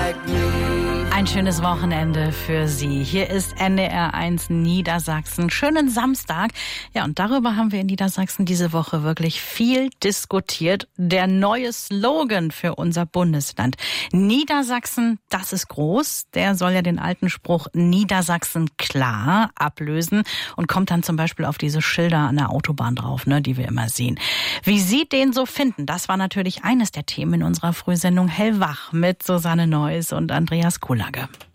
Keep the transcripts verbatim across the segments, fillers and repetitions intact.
like me. Ein schönes Wochenende für Sie. Hier ist N D R eins Niedersachsen. Schönen Samstag. Ja, und darüber haben wir in Niedersachsen diese Woche wirklich viel diskutiert. Der neue Slogan für unser Bundesland. Niedersachsen, das ist groß. Der soll ja den alten Spruch Niedersachsen klar ablösen und kommt dann zum Beispiel auf diese Schilder an der Autobahn drauf, ne, die wir immer sehen. Wie Sie den so finden, das war natürlich eines der Themen in unserer Frühsendung Hellwach mit Susanne Neuss und Andreas Kulage.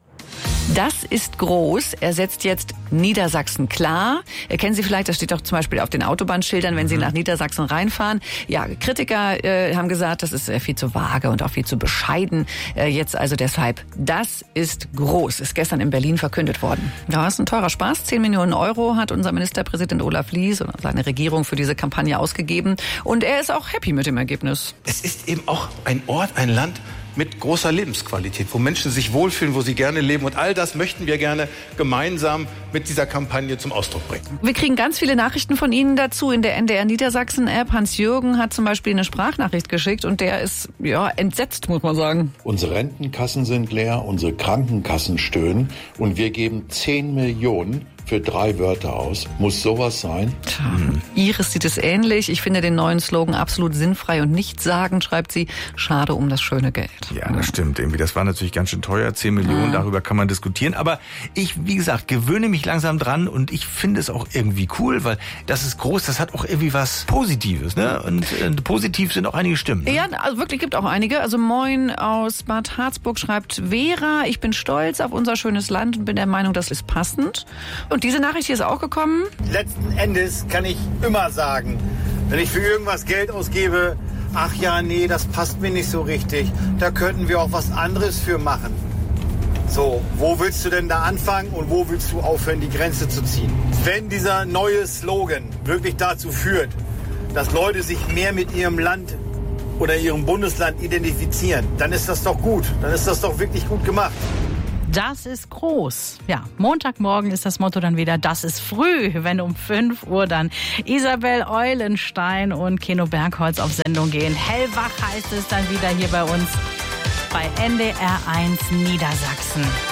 Das ist groß. Er setzt jetzt Niedersachsen klar. Kennen Sie vielleicht, das steht doch zum Beispiel auf den Autobahnschildern, wenn Sie nach Niedersachsen reinfahren. Ja, Kritiker äh, haben gesagt, das ist äh, viel zu vage und auch viel zu bescheiden. Äh, jetzt also deshalb, das ist groß. Ist gestern in Berlin verkündet worden. Ja, ist ein teurer Spaß. Zehn Millionen Euro hat unser Ministerpräsident Olaf Lies und seine Regierung für diese Kampagne ausgegeben. Und er ist auch happy mit dem Ergebnis. Es ist eben auch ein Ort, ein Land mit großer Lebensqualität, wo Menschen sich wohlfühlen, wo sie gerne leben. Und all das möchten wir gerne gemeinsam mit dieser Kampagne zum Ausdruck bringen. Wir kriegen ganz viele Nachrichten von Ihnen dazu in der N D R Niedersachsen-App. Hans-Jürgen hat zum Beispiel eine Sprachnachricht geschickt und der ist ja entsetzt, muss man sagen. Unsere Rentenkassen sind leer, unsere Krankenkassen stöhnen und wir geben zehn Millionen für drei Wörter aus. Muss sowas sein? Tja, Iris sieht es ähnlich. Ich finde den neuen Slogan absolut sinnfrei und nichtssagend, schreibt sie. Schade um das schöne Geld. Ja, das stimmt. Irgendwie, das war natürlich ganz schön teuer. zehn Millionen, mhm. darüber kann man diskutieren. Aber ich, wie gesagt, gewöhne mich langsam dran und ich finde es auch irgendwie cool, weil das ist groß, das hat auch irgendwie was Positives, ne? Und äh, positiv sind auch einige Stimmen. Ne? Ja, also wirklich gibt auch einige. Also Moin aus Bad Harzburg schreibt Vera, ich bin stolz auf unser schönes Land und bin der Meinung, das ist passend. Und diese Nachricht hier ist auch gekommen. Letzten Endes kann ich immer sagen, wenn ich für irgendwas Geld ausgebe, ach ja, nee, das passt mir nicht so richtig, da könnten wir auch was anderes für machen. So, wo willst du denn da anfangen und wo willst du aufhören, die Grenze zu ziehen? Wenn dieser neue Slogan wirklich dazu führt, dass Leute sich mehr mit ihrem Land oder ihrem Bundesland identifizieren, dann ist das doch gut, dann ist das doch wirklich gut gemacht. Das ist groß. Ja, Montagmorgen ist das Motto dann wieder, das ist früh, wenn um fünf Uhr dann Isabel Eulenstein und Keno Bergholz auf Sendung gehen. Hellwach heißt es dann wieder hier bei uns bei N D R eins Niedersachsen.